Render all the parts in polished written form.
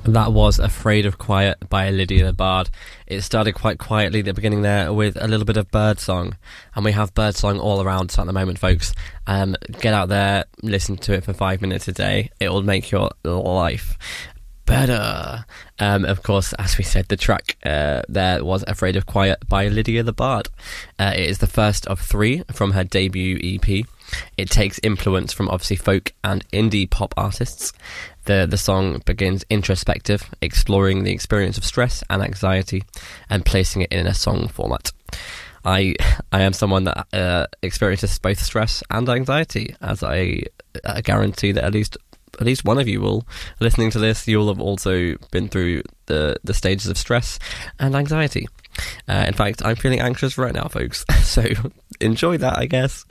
That was Afraid of Quiet by Lydia the Bard. It started quite quietly at the beginning there with a little bit of birdsong, and we have birdsong all around us at the moment, folks. Get out there, listen to it for 5 minutes a day. It will make your life better. Of course, as we said, the track there was Afraid of Quiet by Lydia the Bard. It is the first of 3 from her debut EP. It takes influence from obviously folk and indie pop artists. The song begins introspective, exploring the experience of stress and anxiety and placing it in a song format. I am someone that experiences both stress and anxiety, as I guarantee that at least one of you will, listening to this, you'll have also been through the stages of stress and anxiety. In fact, I'm feeling anxious right now, folks, so enjoy that, I guess.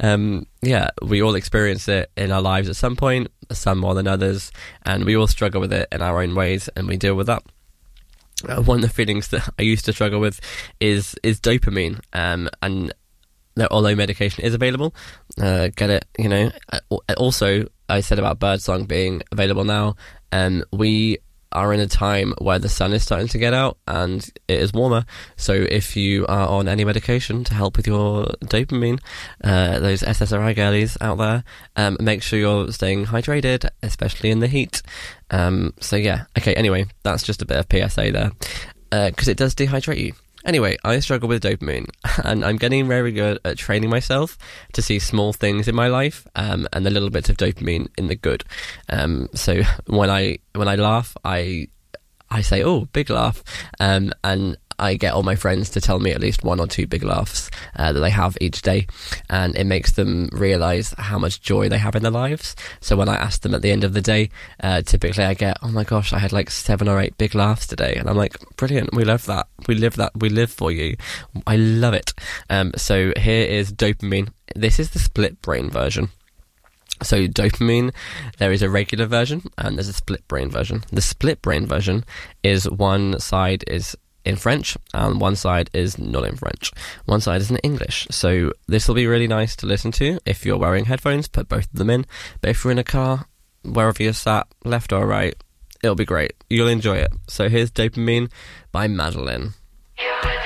We all experience it in our lives at some point, some more than others, and we all struggle with it in our own ways, and we deal with that. One of the feelings that I used to struggle with is dopamine, and although medication is available, get it, Also, I said about birdsong being available now, we are in a time where the sun is starting to get out and it is warmer, so if you are on any medication to help with your dopamine, those SSRI girlies out there, make sure you're staying hydrated, especially in the heat. Anyway, that's just a bit of PSA there, because it does dehydrate you. Anyway, I struggle with dopamine, and I'm getting very good at training myself to see small things in my life, and the little bits of dopamine in the good. So when I laugh, I say, "Oh, big laugh," and I get all my friends to tell me at least 1 or 2 big laughs that they have each day, and it makes them realise how much joy they have in their lives. So when I ask them at the end of the day, typically I get, "Oh my gosh, I had like 7 or 8 big laughs today," and I'm like, "Brilliant, we love that. We live for you. I love it." So here is Dopamine. This is the split brain version. So Dopamine, there is a regular version and there's a split brain version. The split brain version is one side is in French and one side is not in French. One side is in English. So this will be really nice to listen to. If you're wearing headphones, put both of them in. But if you're in a car, wherever you're sat, left or right, it'll be great. You'll enjoy it. So here's Dopamine by Madeline.